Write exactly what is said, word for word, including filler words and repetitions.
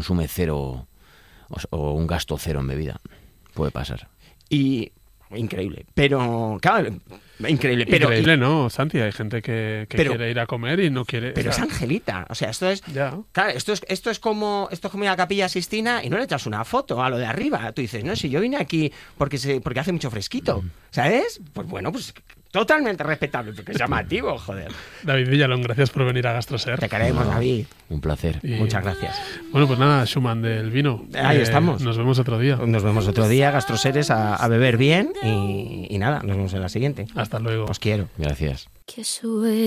consume cero o, o un gasto cero en bebida. Puede pasar. Y increíble, pero claro, increíble, pero increíble, ¿no, Santi? Hay gente que, que pero, quiere ir a comer y no quiere. Pero o sea, es Angelita, o sea, esto es, ya. claro, esto es, esto es como, esto es como ir a la Capilla Sixtina y no le echas una foto a lo de arriba. Tú dices, no, si yo vine aquí porque se, porque hace mucho fresquito, ¿sabes? Pues bueno, pues totalmente respetable, porque es llamativo, joder. David Villalón, gracias por venir a GastroSer. Te queremos, David. Un placer. Y, muchas gracias. Bueno, pues nada, Schumann del vino. Ahí eh, estamos. Nos vemos otro día. Nos vemos otro día, GastroSeres, a, a beber bien y, y nada, nos vemos en la siguiente. Hasta luego. Os quiero. Gracias.